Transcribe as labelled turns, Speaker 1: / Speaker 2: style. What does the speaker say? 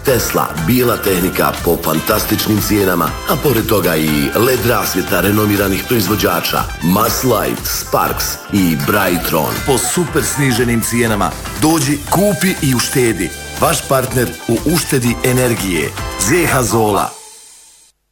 Speaker 1: Tesla, bijela tehnika po fantastičnim cijenama, a pored toga i LED rasvjeta renomiranih proizvođača Maslite, Sparks i Brightron po super sniženim cijenama. Dođi, kupi i uštedi. Vaš partner u uštedi energije. ZH Zola.